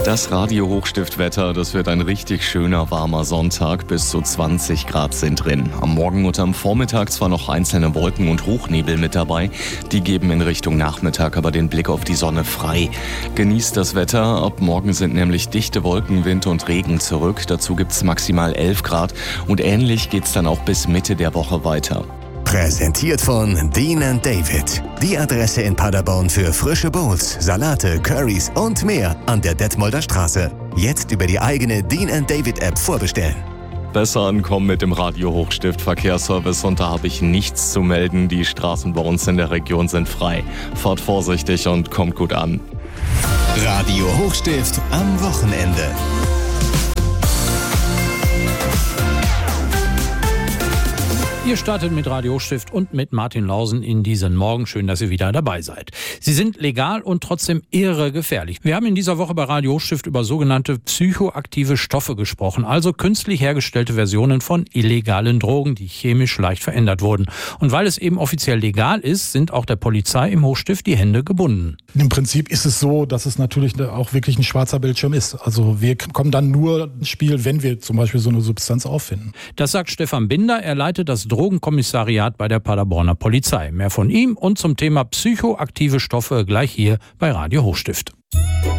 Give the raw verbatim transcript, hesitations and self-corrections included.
Das Radio-Hochstiftwetter, das wird ein richtig schöner, warmer Sonntag. Bis zu zwanzig Grad sind drin. Am Morgen und am Vormittag zwar noch einzelne Wolken und Hochnebel mit dabei. Die geben in Richtung Nachmittag aber den Blick auf die Sonne frei. Genießt das Wetter. Ab morgen sind nämlich dichte Wolken, Wind und Regen zurück. Dazu gibt's maximal elf Grad. Und ähnlich geht's dann auch bis Mitte der Woche weiter. Präsentiert von Dean and David. Die Adresse in Paderborn für frische Bowls, Salate, Currys und mehr an der Detmolder Straße. Jetzt über die eigene Dean and David App vorbestellen. Besser ankommen mit dem Radio-Hochstift Verkehrsservice und da habe ich nichts zu melden. Die Straßen bei uns in der Region sind frei. Fahrt vorsichtig und kommt gut an. Radio Hochstift am Wochenende. Ihr startet mit Radio Hochstift und mit Martin Lausen in diesen Morgen. Schön, dass ihr wieder dabei seid. Sie sind legal und trotzdem irre gefährlich. Wir haben in dieser Woche bei Radio Hochstift über sogenannte psychoaktive Stoffe gesprochen, also künstlich hergestellte Versionen von illegalen Drogen, die chemisch leicht verändert wurden. Und weil es eben offiziell legal ist, sind auch der Polizei im Hochstift die Hände gebunden. Im Prinzip ist es so, dass es natürlich auch wirklich ein schwarzer Bildschirm ist. Also wir kommen dann nur ins Spiel, wenn wir zum Beispiel so eine Substanz auffinden. Das sagt Stefan Binder. Er leitet das Drogenkommissariat bei der Paderborner Polizei. Mehr von ihm und zum Thema psychoaktive Stoffe gleich hier bei Radio Hochstift.